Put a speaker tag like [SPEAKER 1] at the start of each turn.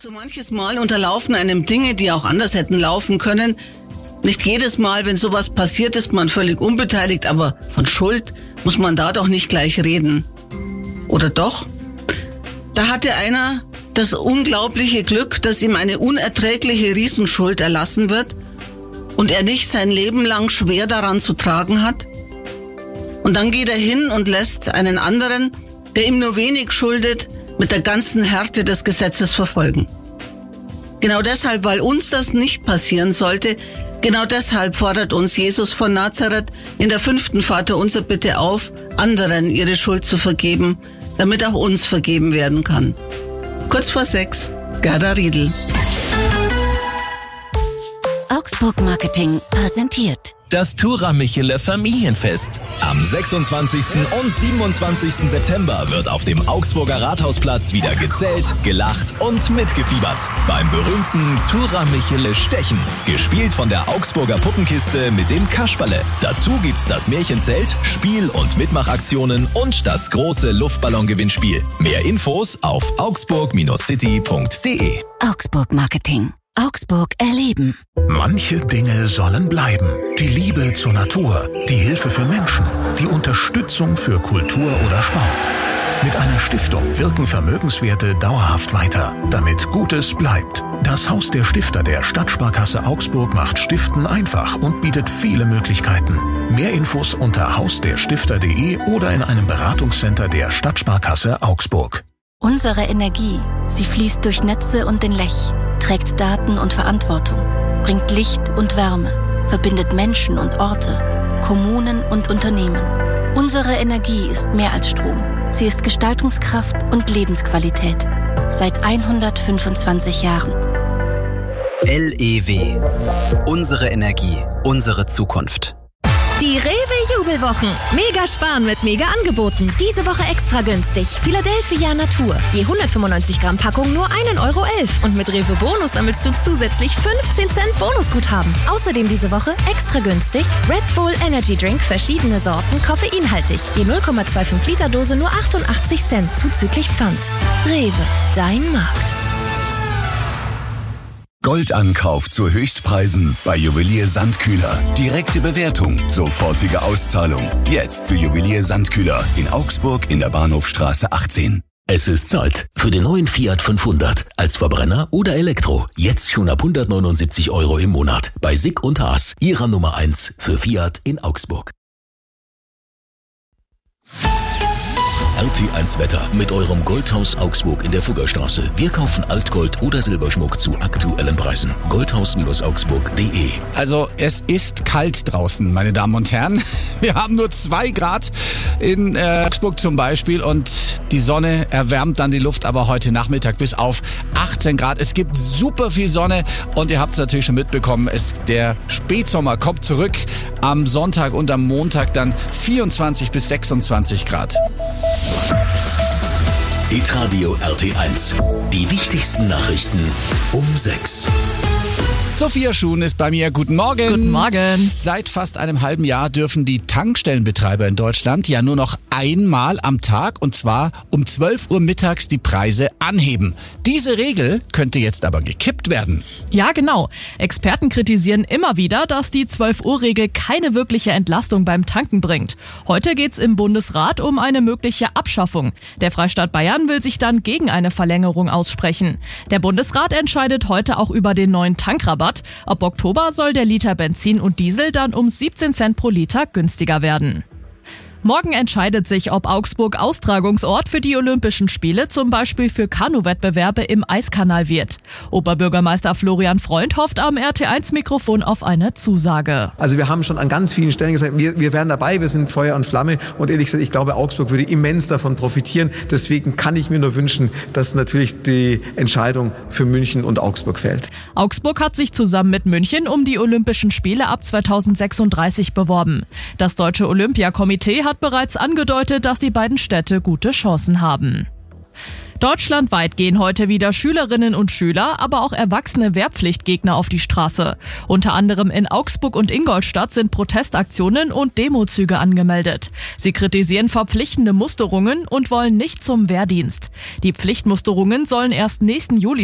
[SPEAKER 1] So manches Mal unterlaufen einem Dinge, die auch anders hätten laufen können. Nicht jedes Mal, wenn sowas passiert, ist man völlig unbeteiligt, aber von Schuld muss man da doch nicht gleich reden. Oder doch? Da hatte einer das unglaubliche Glück, dass ihm eine unerträgliche Riesenschuld erlassen wird und er nicht sein Leben lang schwer daran zu tragen hat. Und dann geht er hin und lässt einen anderen, der ihm nur wenig schuldet, mit der ganzen Härte des Gesetzes verfolgen. Genau deshalb, weil uns das nicht passieren sollte, genau deshalb fordert uns Jesus von Nazareth in der 5. Vaterunser Bitte auf, anderen ihre Schuld zu vergeben, damit auch uns vergeben werden kann. Kurz vor 6, Gerda Riedl.
[SPEAKER 2] Augsburg Marketing präsentiert
[SPEAKER 3] das Thurah-Michele Familienfest. Am 26. und 27. September wird auf dem Augsburger Rathausplatz wieder gezählt, gelacht und mitgefiebert. Beim berühmten Thurah-Michele Stechen. Gespielt von der Augsburger Puppenkiste mit dem Kasperle. Dazu gibt's das Märchenzelt, Spiel- und Mitmachaktionen und das große Luftballon-Gewinnspiel. Mehr Infos auf augsburg-city.de.
[SPEAKER 2] Augsburg Marketing. Augsburg erleben.
[SPEAKER 4] Manche Dinge sollen bleiben. Die Liebe zur Natur, die Hilfe für Menschen, die Unterstützung für Kultur oder Sport. Mit einer Stiftung wirken Vermögenswerte dauerhaft weiter, damit Gutes bleibt. Das Haus der Stifter der Stadtsparkasse Augsburg macht Stiften einfach und bietet viele Möglichkeiten. Mehr Infos unter hausderstifter.de oder in einem Beratungscenter der Stadtsparkasse Augsburg.
[SPEAKER 2] Unsere Energie, sie fließt durch Netze und den Lech, trägt Daten und Verantwortung, bringt Licht und Wärme, verbindet Menschen und Orte, Kommunen und Unternehmen. Unsere Energie ist mehr als Strom. Sie ist Gestaltungskraft und Lebensqualität. Seit 125 Jahren.
[SPEAKER 5] LEW. Unsere Energie, unsere Zukunft.
[SPEAKER 6] Die Rewe-Jubelwochen. Mega sparen mit Mega-Angeboten. Diese Woche extra günstig. Philadelphia Natur. Je 195 Gramm Packung nur 1,11 € Und mit Rewe Bonus sammelst du zusätzlich 15 Cent Bonusguthaben. Außerdem diese Woche extra günstig Red Bull Energy Drink, verschiedene Sorten, koffeinhaltig. Je 0,25 Liter Dose nur 88 Cent zuzüglich Pfand. Rewe, dein Markt.
[SPEAKER 7] Goldankauf zu Höchstpreisen bei Juwelier Sandkühler. Direkte Bewertung, sofortige Auszahlung. Jetzt zu Juwelier Sandkühler in Augsburg in der Bahnhofstraße 18.
[SPEAKER 8] Es ist Zeit für den neuen Fiat 500 als Verbrenner oder Elektro. Jetzt schon ab 179 € im Monat bei Sick und Haas, Ihrer Nummer 1 für Fiat in Augsburg. RT1 Wetter mit eurem Goldhaus Augsburg in der Fuggerstraße. Wir kaufen Altgold oder Silberschmuck zu aktuellen Preisen. Goldhaus-augsburg.de.
[SPEAKER 9] Also es ist kalt draußen, meine Damen und Herren. Wir haben nur 2 Grad in Augsburg zum Beispiel und die Sonne erwärmt dann die Luft aber heute Nachmittag bis auf 18 Grad. Es gibt super viel Sonne und ihr habt es natürlich schon mitbekommen, der Spätsommer kommt zurück. Am Sonntag und am Montag dann 24 bis 26 Grad.
[SPEAKER 8] Hitradio RT1. Die wichtigsten Nachrichten um 6.
[SPEAKER 9] Sophia Schuhn ist bei mir. Guten Morgen.
[SPEAKER 10] Guten Morgen.
[SPEAKER 9] Seit fast einem halben Jahr dürfen die Tankstellenbetreiber in Deutschland ja nur noch einmal am Tag, und zwar um 12 Uhr mittags, die Preise anheben. Diese Regel könnte jetzt aber gekippt werden.
[SPEAKER 10] Ja, genau. Experten kritisieren immer wieder, dass die 12-Uhr-Regel keine wirkliche Entlastung beim Tanken bringt. Heute geht's im Bundesrat um eine mögliche Abschaffung. Der Freistaat Bayern will sich dann gegen eine Verlängerung aussprechen. Der Bundesrat entscheidet heute auch über den neuen Tankrabatt. Ab Oktober soll der Liter Benzin und Diesel dann um 17 Cent pro Liter günstiger werden. Morgen entscheidet sich, ob Augsburg Austragungsort für die Olympischen Spiele, zum Beispiel für Kanu-Wettbewerbe im Eiskanal wird. Oberbürgermeister Florian Freund hofft am RT1-Mikrofon auf eine Zusage.
[SPEAKER 11] Also wir haben schon an ganz vielen Stellen gesagt, wir wären dabei, wir sind Feuer und Flamme. Und ehrlich gesagt, ich glaube, Augsburg würde immens davon profitieren. Deswegen kann ich mir nur wünschen, dass natürlich die Entscheidung für München und Augsburg fällt.
[SPEAKER 10] Augsburg hat sich zusammen mit München um die Olympischen Spiele ab 2036 beworben. Das Deutsche Olympiakomitee hat bereits angedeutet, dass die beiden Städte gute Chancen haben. Deutschlandweit gehen heute wieder Schülerinnen und Schüler, aber auch erwachsene Wehrpflichtgegner auf die Straße. Unter anderem in Augsburg und Ingolstadt sind Protestaktionen und Demozüge angemeldet. Sie kritisieren verpflichtende Musterungen und wollen nicht zum Wehrdienst. Die Pflichtmusterungen sollen erst nächsten Juli